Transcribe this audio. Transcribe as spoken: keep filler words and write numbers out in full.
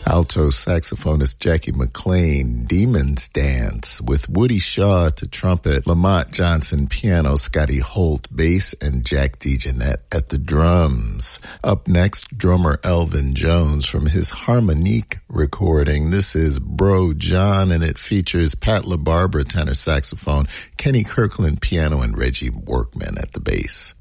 Alto saxophonist Jackie McLean, Demon's Dance, with Woody Shaw at the trumpet, Lamont Johnson piano, Scotty Holt bass, and Jack DeJohnette at the drums. Up next, drummer Elvin Jones from his Harmonique recording. This is Bro John, and it features Pat LaBarbera tenor saxophone, Kenny Kirkland piano, and Reggie Workman at the bass.